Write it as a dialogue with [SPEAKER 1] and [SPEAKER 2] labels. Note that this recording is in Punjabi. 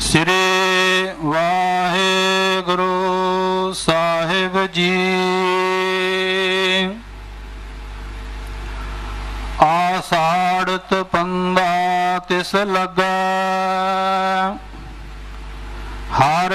[SPEAKER 1] ਸ੍ਰੀ ਵਾਹਿਗੁਰੂ ਸਾਹਿਬ ਜੀ। ਆਸਾੜਤ ਪੰਦਾ ਤਿਸ ਲੱਗਾ, ਹਰ